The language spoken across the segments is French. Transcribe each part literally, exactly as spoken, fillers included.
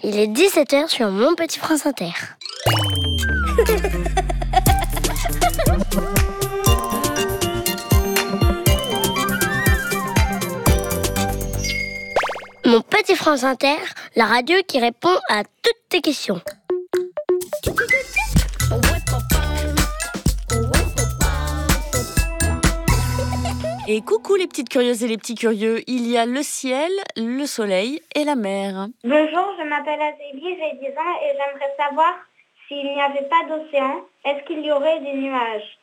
Il est dix-sept heures sur Mon Petit France Inter. Mon Petit France Inter, la radio qui répond à toutes tes questions. Et coucou les petites curieuses et les petits curieux, il y a le ciel, le soleil et la mer. Bonjour, je m'appelle Azélie, j'ai dix ans et j'aimerais savoir s'il n'y avait pas d'océan, est-ce qu'il y aurait des nuages?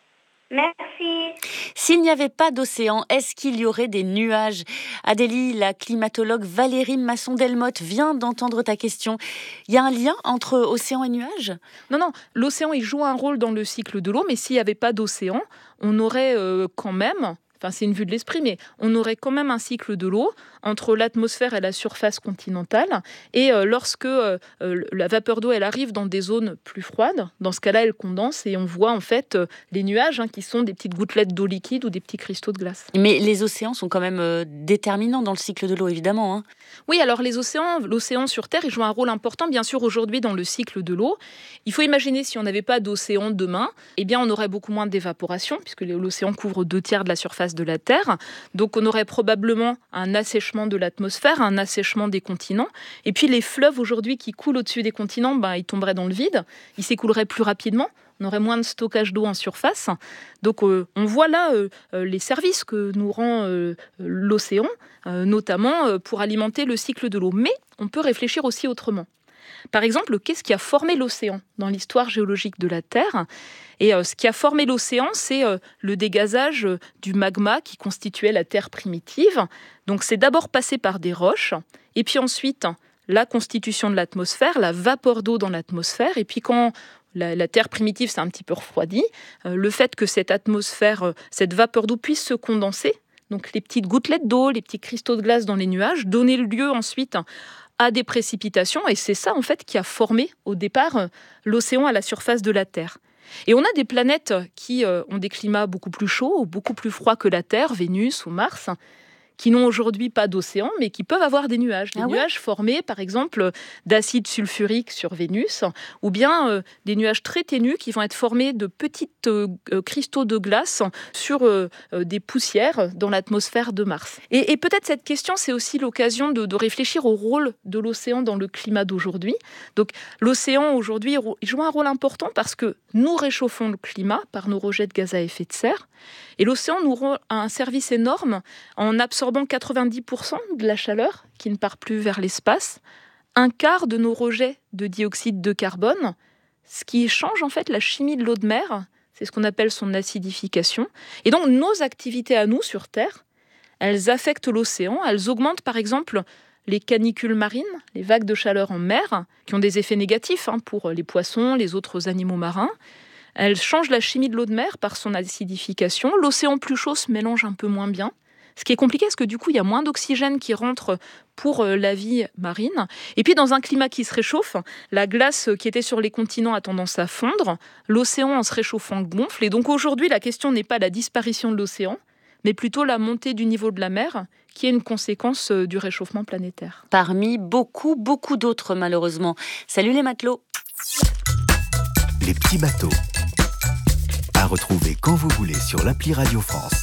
Merci. S'il n'y avait pas d'océan, est-ce qu'il y aurait des nuages? Adélie, la climatologue Valérie Masson-Delmotte vient d'entendre ta question. Il y a un lien entre océan et nuages? Non, non, l'océan il joue un rôle dans le cycle de l'eau, mais s'il n'y avait pas d'océan, on aurait euh, quand même... Enfin, c'est une vue de l'esprit, mais on aurait quand même un cycle de l'eau entre l'atmosphère et la surface continentale. Et euh, lorsque euh, la vapeur d'eau elle arrive dans des zones plus froides, dans ce cas-là, elle condense et on voit en fait euh, les nuages hein, qui sont des petites gouttelettes d'eau liquide ou des petits cristaux de glace. Mais les océans sont quand même euh, déterminants dans le cycle de l'eau, évidemment. Hein. Oui, alors les océans, l'océan sur Terre, il joue un rôle important, bien sûr, aujourd'hui dans le cycle de l'eau. Il faut imaginer si on n'avait pas d'océan demain, eh bien, on aurait beaucoup moins d'évaporation, puisque l'océan couvre deux tiers de la surface de la Terre. Donc on aurait probablement un assèchement de l'atmosphère, un assèchement des continents. Et puis les fleuves aujourd'hui qui coulent au-dessus des continents, ben, ils tomberaient dans le vide, ils s'écouleraient plus rapidement. On aurait moins de stockage d'eau en surface. Donc euh, on voit là euh, les services que nous rend euh, l'océan, euh, notamment euh, pour alimenter le cycle de l'eau. Mais on peut réfléchir aussi autrement. Par exemple, qu'est-ce qui a formé l'océan dans l'histoire géologique de la Terre? Et euh, ce qui a formé l'océan, c'est euh, le dégazage euh, du magma qui constituait la Terre primitive. Donc c'est d'abord passé par des roches, et puis ensuite la constitution de l'atmosphère, la vapeur d'eau dans l'atmosphère, et puis quand la, la Terre primitive s'est un petit peu refroidie, euh, le fait que cette atmosphère, euh, cette vapeur d'eau puisse se condenser, donc les petites gouttelettes d'eau, les petits cristaux de glace dans les nuages, donner lieu ensuite à des précipitations, et c'est ça en fait qui a formé au départ l'océan à la surface de la Terre. Et on a des planètes qui euh, ont des climats beaucoup plus chauds ou beaucoup plus froids que la Terre, Vénus ou Mars, qui n'ont aujourd'hui pas d'océan, mais qui peuvent avoir des nuages. Des ah nuages ouais formés, par exemple, d'acide sulfurique sur Vénus, ou bien euh, des nuages très ténus qui vont être formés de petits euh, cristaux de glace sur euh, euh, des poussières dans l'atmosphère de Mars. Et, et peut-être cette question, c'est aussi l'occasion de, de réfléchir au rôle de l'océan dans le climat d'aujourd'hui. Donc l'océan, aujourd'hui, joue un rôle important parce que nous réchauffons le climat par nos rejets de gaz à effet de serre. Et l'océan nous rend un service énorme en absorbant quatre-vingt-dix pour cent de la chaleur qui ne part plus vers l'espace, un quart de nos rejets de dioxyde de carbone, ce qui change en fait la chimie de l'eau de mer, c'est ce qu'on appelle son acidification. Et donc nos activités à nous sur Terre, elles affectent l'océan, elles augmentent par exemple les canicules marines, les vagues de chaleur en mer, qui ont des effets négatifs hein, pour les poissons, les autres animaux marins. Elle change la chimie de l'eau de mer par son acidification. L'océan plus chaud se mélange un peu moins bien. Ce qui est compliqué, parce que du coup, il y a moins d'oxygène qui rentre pour la vie marine. Et puis, dans un climat qui se réchauffe, la glace qui était sur les continents a tendance à fondre. L'océan, en se réchauffant, gonfle. Et donc, aujourd'hui, la question n'est pas la disparition de l'océan, mais plutôt la montée du niveau de la mer, qui est une conséquence du réchauffement planétaire. Parmi beaucoup, beaucoup d'autres, malheureusement. Salut les matelots. Les petits bateaux. À retrouver quand vous voulez sur l'appli Radio France.